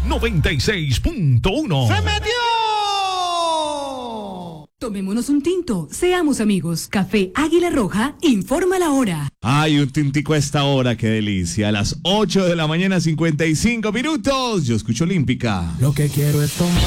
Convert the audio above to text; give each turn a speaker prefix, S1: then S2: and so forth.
S1: 96.1.
S2: ¡Se metió!
S3: Tomémonos un tinto, seamos amigos. Café Águila Roja, informa la hora.
S4: Ay, un tintico a esta hora, qué delicia. A las 8 de la mañana, 55 minutos. Yo escucho Olímpica.
S2: Lo que quiero es tomar.